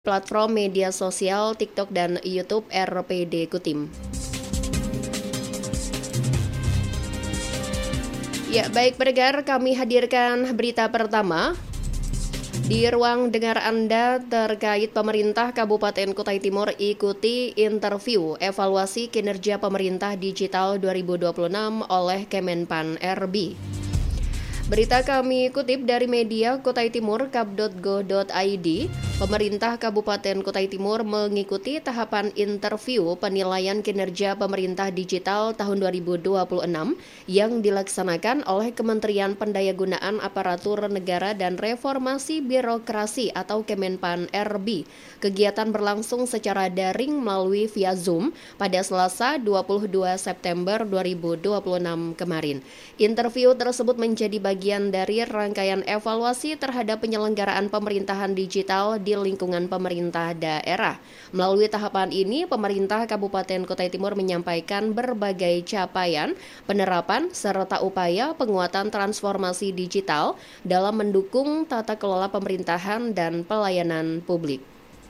platform media sosial TikTok dan YouTube RPD Kutim. Ya, baik pendengar, kami hadirkan berita pertama di ruang dengar Anda terkait pemerintah Kabupaten Kutai Timur ikuti interview evaluasi kinerja pemerintah digital 2026 oleh Kemenpan RB. Berita kami kutip dari media Kutai Timur kap.go.id. Pemerintah Kabupaten Kutai Timur mengikuti tahapan interview penilaian kinerja pemerintah digital tahun 2026 yang dilaksanakan oleh Kementerian Pendayagunaan Aparatur Negara dan Reformasi Birokrasi atau Kemenpan RB. Kegiatan berlangsung secara daring melalui via Zoom pada Selasa 22 September 2026 kemarin. Interview tersebut menjadi bagian dari rangkaian evaluasi terhadap penyelenggaraan pemerintahan digital di lingkungan pemerintah daerah. Melalui tahapan ini, pemerintah Kabupaten Kutai Timur menyampaikan berbagai capaian, penerapan, serta upaya penguatan transformasi digital dalam mendukung tata kelola pemerintahan dan pelayanan publik.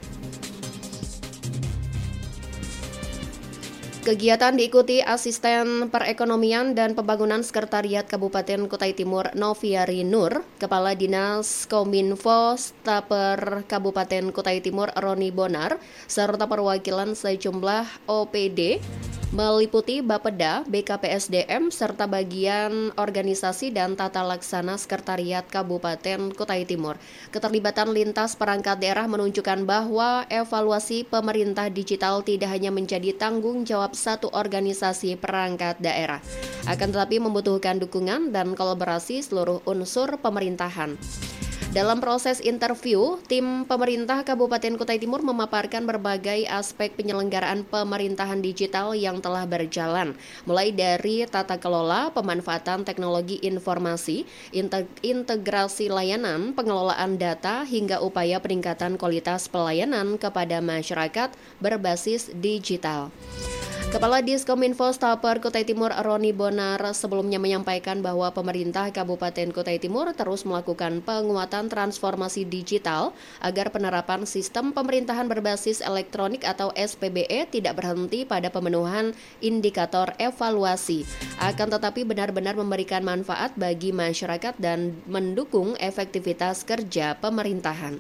Kegiatan diikuti Asisten Perekonomian dan Pembangunan Sekretariat Kabupaten Kutai Timur Noviari Nur, Kepala Dinas Kominfo Staper Kabupaten Kutai Timur Roni Bonar, serta perwakilan sejumlah OPD, meliputi Bapeda, BKPSDM, serta bagian organisasi dan tata laksana Sekretariat Kabupaten Kutai Timur. Keterlibatan lintas perangkat daerah menunjukkan bahwa evaluasi pemerintah digital tidak hanya menjadi tanggung jawab satu organisasi perangkat daerah, akan tetapi membutuhkan dukungan dan kolaborasi seluruh unsur pemerintahan. Dalam proses interview, tim pemerintah Kabupaten Kutai Timur memaparkan berbagai aspek penyelenggaraan pemerintahan digital yang telah berjalan, mulai dari tata kelola, pemanfaatan teknologi informasi, integrasi layanan, pengelolaan data, hingga upaya peningkatan kualitas pelayanan kepada masyarakat berbasis digital. Kepala Diskominfo Staper Kutai Timur Roni Bonar sebelumnya menyampaikan bahwa pemerintah Kabupaten Kutai Timur terus melakukan penguatan transformasi digital agar penerapan sistem pemerintahan berbasis elektronik atau SPBE tidak berhenti pada pemenuhan indikator evaluasi, akan tetapi benar-benar memberikan manfaat bagi masyarakat dan mendukung efektivitas kerja pemerintahan.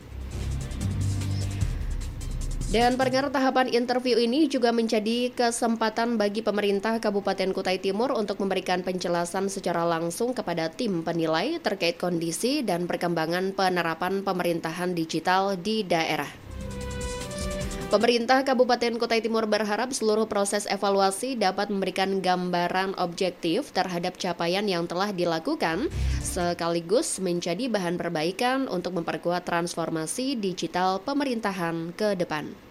Dan pendengar, tahapan interview ini juga menjadi kesempatan bagi pemerintah Kabupaten Kutai Timur untuk memberikan penjelasan secara langsung kepada tim penilai terkait kondisi dan perkembangan penerapan pemerintahan digital di daerah. Pemerintah Kabupaten Kutai Timur berharap seluruh proses evaluasi dapat memberikan gambaran objektif terhadap capaian yang telah dilakukan, sekaligus menjadi bahan perbaikan untuk memperkuat transformasi digital pemerintahan ke depan.